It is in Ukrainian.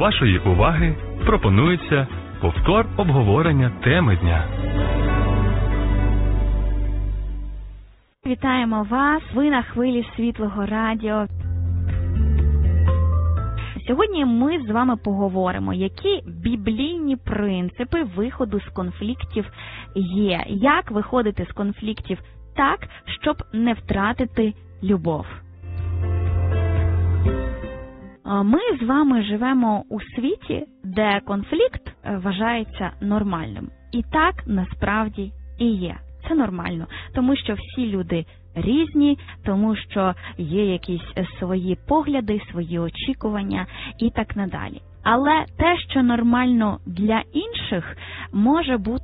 вашої уваги пропонується повтор обговорення теми дня. Вітаємо вас! Ви на хвилі Світлого радіо. Сьогодні ми з вами поговоримо, які біблійні принципи виходу з конфліктів є. Як виходити з конфліктів так, щоб не втратити любов. Ми з вами живемо у світі, де конфлікт вважається нормальним. І так насправді і є. Це нормально, тому що всі люди різні, тому що є якісь свої погляди, свої очікування і так надалі. Але те, що нормально для інших, може бути